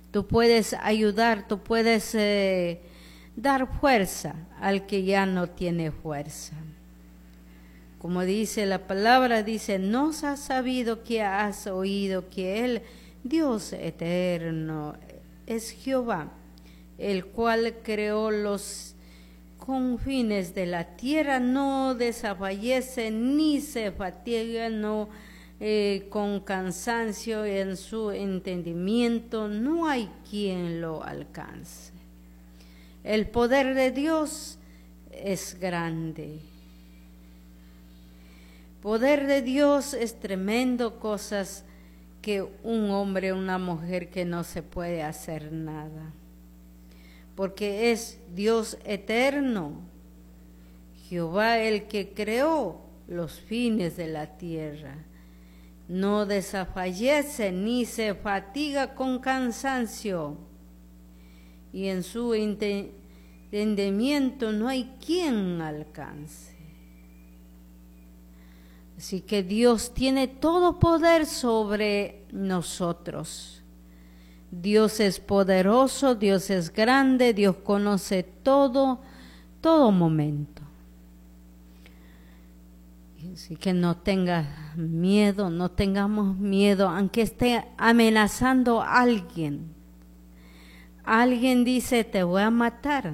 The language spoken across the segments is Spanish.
Tú puedes ayudar, tú puedes dar fuerza al que ya no tiene fuerza. Como dice la palabra, dice, no has sabido que has oído que Él, Dios eterno, es Jehová, el cual creó los confines de la tierra, no desfallece ni se fatiga, no con cansancio, en su entendimiento no hay quien lo alcance. El poder de Dios es grande. Poder de Dios es tremendo, cosas que un hombre, una mujer que no se puede hacer nada. Porque es Dios eterno, Jehová el que creó los fines de la tierra. No desfallece ni se fatiga con cansancio, y en su entendimiento no hay quien alcance. Así que Dios tiene todo poder sobre nosotros. Dios es poderoso, Dios es grande, Dios conoce todo momento. Así que no tengas miedo, no tengamos miedo, aunque esté amenazando a alguien. Alguien dice, te voy a matar.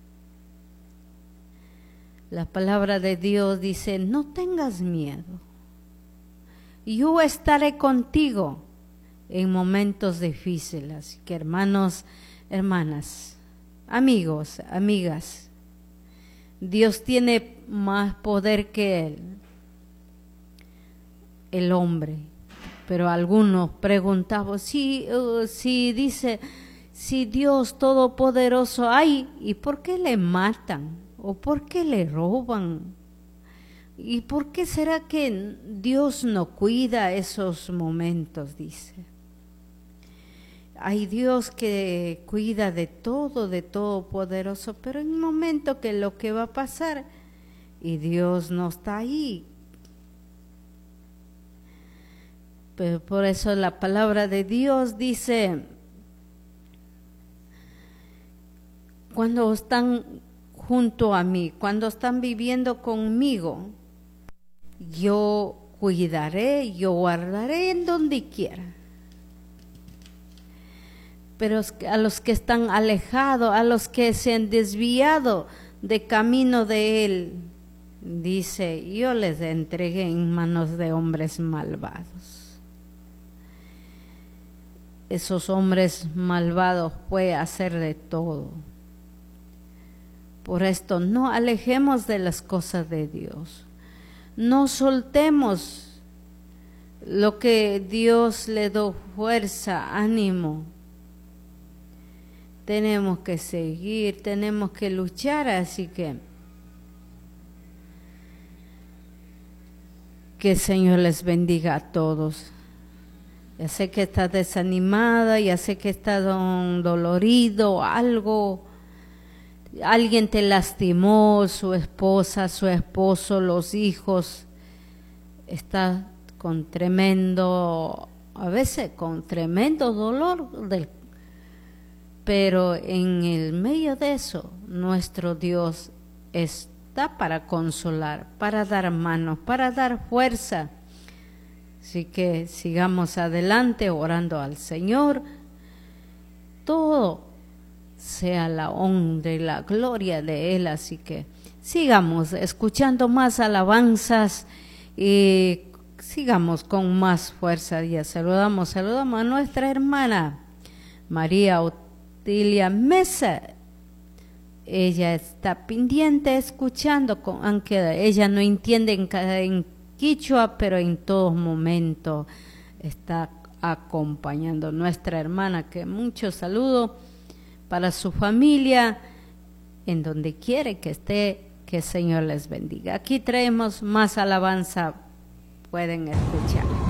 La palabra de Dios dice, no tengas miedo. Yo estaré contigo en momentos difíciles. Así que hermanos, hermanas, amigos, amigas, Dios tiene más poder que el hombre. Pero algunos preguntaban, si dice, si Dios todopoderoso hay, ¿y por qué le matan? ¿O por qué le roban? ¿Y por qué será que Dios no cuida esos momentos? Dice. Hay Dios que cuida de todo poderoso, pero en un momento que lo que va a pasar y Dios no está ahí. Pero por eso la palabra de Dios dice, cuando están junto a mí, cuando están viviendo conmigo, yo cuidaré, yo guardaré en donde quiera. Pero a los que están alejados, a los que se han desviado de camino de Él, dice, yo les entregué en manos de hombres malvados. Esos hombres malvados pueden hacer de todo. Por esto, no alejemos de las cosas de Dios. No soltemos lo que Dios le dio fuerza, ánimo. Tenemos que seguir, tenemos que luchar, así que el Señor les bendiga a todos. Ya sé que estás desanimada, ya sé que estás dolorido, algo. Alguien te lastimó, su esposa, su esposo, los hijos. Está con tremendo, a veces con tremendo dolor, pero en el medio de eso, nuestro Dios está para consolar, para dar manos, para dar fuerza. Así que sigamos adelante orando al Señor. Todo sea la honra y la gloria de Él, así que sigamos escuchando más alabanzas y sigamos con más fuerza. Ya saludamos a nuestra hermana María Otilia Mesa. Ella está pendiente escuchando, aunque ella no entiende en quichua, pero en todo momento está acompañando a nuestra hermana, que mucho saludo para su familia, en donde quiere que esté, que el Señor les bendiga. Aquí traemos más alabanza, pueden escuchar.